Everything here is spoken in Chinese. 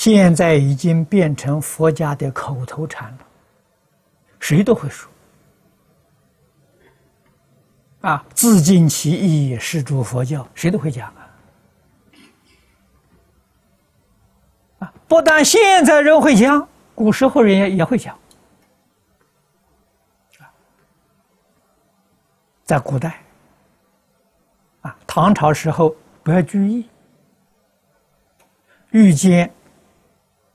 现在已经变成佛家的口头禅了，谁都会说。自尽其意，是诸佛教，谁都会讲不但现在人会讲，古时候人也会讲。在古代，唐朝时候不要拘役，遇见